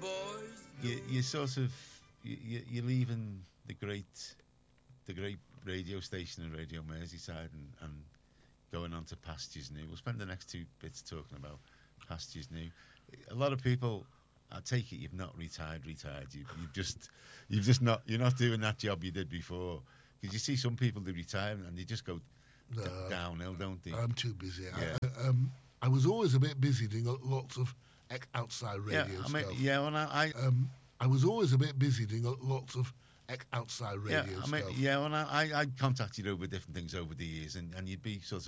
you sort of you're leaving the great radio station in Radio Merseyside and going on to Pastures New. We'll spend the next 2 bits talking about Pastures New. A lot of people, I take it, you've not retired. You've just not. You're not doing that job you did before. Because you see some people, they retire and they just go downhill, don't they? I'm too busy. Yeah. I was always a bit busy doing lots of outside radio stuff. I was always a bit busy doing lots of outside radio stuff. I contacted you over different things over the years, and you'd be sort of